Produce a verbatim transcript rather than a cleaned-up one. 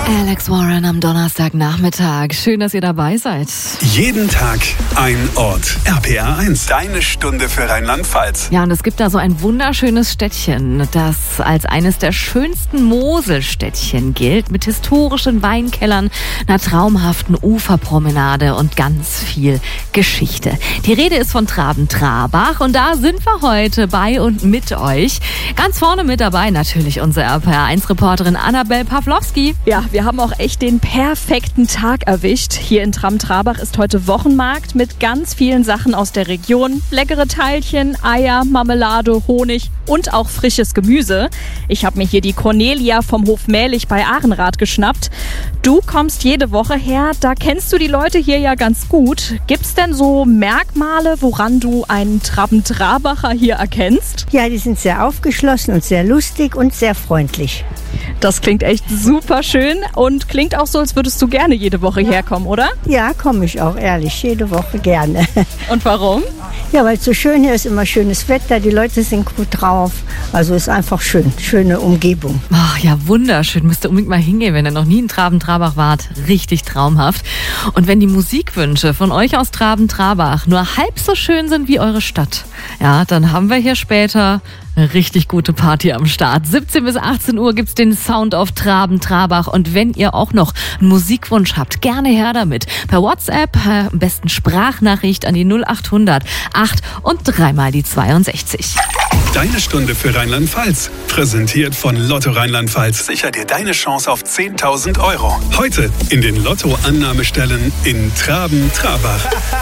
Alex Warren am Donnerstagnachmittag. Schön, dass ihr dabei seid. Jeden Tag ein Ort. R P R eins. Deine Stunde für Rheinland-Pfalz. Ja, und es gibt da so ein wunderschönes Städtchen, das als eines der schönsten Moselstädtchen gilt, mit historischen Weinkellern, einer traumhaften Uferpromenade und ganz viel Geschichte. Die Rede ist von Traben-Trarbach und da sind wir heute bei und mit euch. Ganz vorne mit dabei natürlich unsere R P R eins Reporterin Annabel Pawlowski. Ja, wir haben auch echt den perfekten Tag erwischt. Hier in Traben-Trarbach ist heute Wochenmarkt mit ganz vielen Sachen aus der Region. Leckere Teilchen, Eier, Marmelade, Honig und auch frisches Gemüse. Ich habe mir hier die Cornelia vom Hof Mählich bei Ahrenrath geschnappt. Du kommst jede Woche her, da kennst du die Leute hier ja ganz gut. Gibt's denn so Merkmale, woran du einen Traben-Trabacher hier erkennst? Ja, die sind sehr aufgeschlossen und sehr lustig und sehr freundlich. Das klingt echt super schön und klingt auch so, als würdest du gerne jede Woche ja. herkommen, oder? Ja, komme ich auch, ehrlich, jede Woche gerne. Und warum? Ja, weil es so schön hier ist, immer schönes Wetter, die Leute sind gut drauf. Also ist einfach schön, schöne Umgebung. Ach ja, wunderschön. Müsst ihr unbedingt mal hingehen, wenn ihr noch nie in Traben-Trarbach wart. Richtig traumhaft. Und wenn die Musikwünsche von euch aus Traben-Trarbach nur halb so schön sind wie eure Stadt, ja, dann haben wir hier später eine richtig gute Party am Start. siebzehn bis achtzehn Uhr gibt's den Sound of Traben-Trarbach. Und wenn ihr auch noch einen Musikwunsch habt, gerne her damit. Per WhatsApp, äh, am besten Sprachnachricht an die null acht hundert acht und dreimal die zweiundsechzig. Deine Stunde für Rheinland-Pfalz. Präsentiert von Lotto Rheinland-Pfalz. Sicher dir deine Chance auf zehntausend Euro. Heute in den Lotto-Annahmestellen in Traben-Trarbach.